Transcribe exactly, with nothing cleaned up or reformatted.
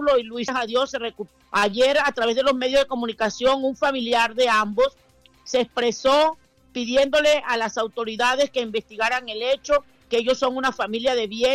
Saulo y Luis, a Dios, se recu- ayer a través de los medios de comunicación un familiar de ambos se expresó pidiéndole a las autoridades que investigaran el hecho, que ellos son una familia de bien.